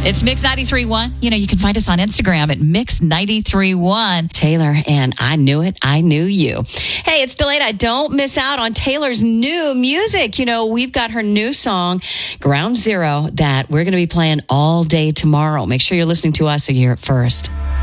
It's Mix 93.1. You know, you can find us on Instagram at Mix 93.1. Taylor and I Knew It, I Knew You. Hey, it's Delana. Don't miss out on Taylor's new music. You know, we've got her new song, Ground Zero, that we're going to be playing all day tomorrow. Make sure you're listening to us so you hear it first.